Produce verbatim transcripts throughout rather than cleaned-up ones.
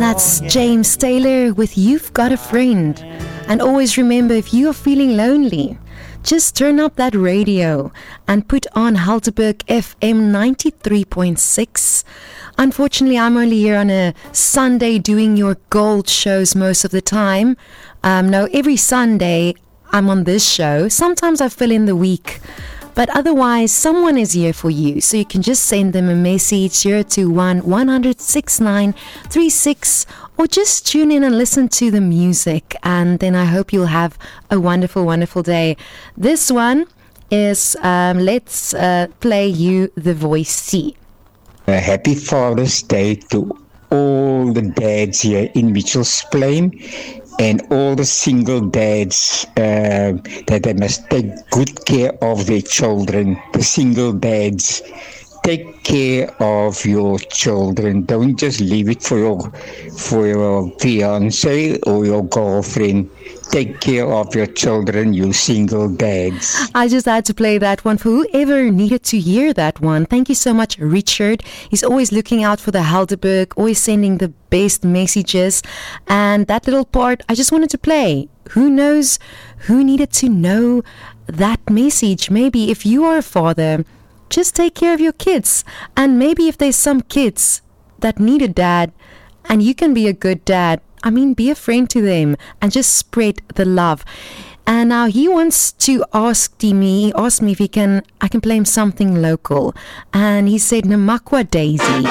That's James Taylor with You've Got a Friend. And always remember, if you are feeling lonely, just turn up that radio and put on Helderberg F M ninety-three point six. Unfortunately, I'm only here on a Sunday doing your gold shows most of the time. Um, no, every Sunday I'm on this show. Sometimes I fill in the week. But otherwise, someone is here for you. So you can just send them a message, zero two one, one hundred, sixty-nine thirty-six, or just tune in and listen to the music. And then I hope you'll have a wonderful, wonderful day. This one is, um, let's uh, play you The Voice C. A happy Father's Day to all the dads here in Mitchell's Plain. And all the single dads, uh, that they must take good care of their children. The single dads, take care of your children. Don't just leave it for your for your fiance or your girlfriend. Take care of your children, you single dads. I just had to play that one for whoever needed to hear that one. Thank you so much, Richard. He's always looking out for the Helderberg, always sending the best messages. And that little part, I just wanted to play. Who knows who needed to know that message? Maybe if you are a father, just take care of your kids. And maybe if there's some kids that need a dad, and you can be a good dad, I mean, be a friend to them and just spread the love. And now he wants to ask me, he asked me if he can, I can play him something local. And he said, Namakwa Daisy.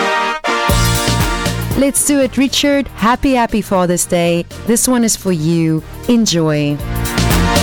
Let's do it, Richard. Happy, happy Father's Day. This one is for you. Enjoy.